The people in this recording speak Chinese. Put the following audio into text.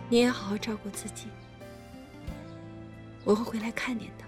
你也好好照顾自己，我会回来看您的。